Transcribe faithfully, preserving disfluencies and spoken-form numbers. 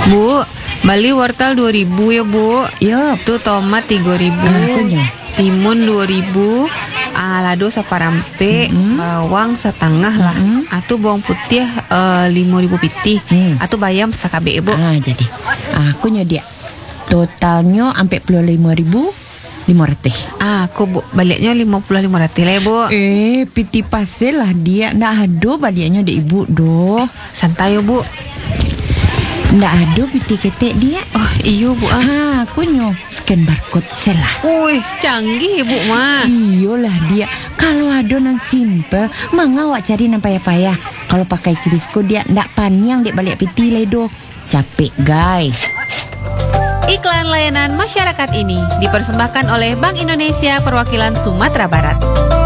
Bu, bali wortel dua ribu ya Bu. Yup. Tuh tomat tiga ribu. Ah, kunyah. Timun dua ribu. Ah, lado saparampe, Mm-hmm. bawang setengah lah. Mm-hmm. Atuh bawang putih uh, lima ribu pitih. Mm. Atuh bayam sakabe Bu. Ah, jadi aku nyodia totalnya sampai puluh lima ribu lima ratus. Ah, aku Bu baliknya lima puluh lima ratus lah ya, Bu. Eh, piti pasel lah dia. Ndak ada baliknya dek ibu doh. Santai ya Bu. Ndak ada piti ketek dia. Oh iyo Bu. Ah. Ha, aku nyo scan barcode selah. Wih, canggih Bu mah. Iyalah dia. Kalau adonan simple, mangga awak cari nang payah-payah. Kalau pakai Crisco dia ndak paniang dek balik piti ledo. Capek, guys. Iklan layanan masyarakat ini dipersembahkan oleh Bank Indonesia Perwakilan Sumatera Barat.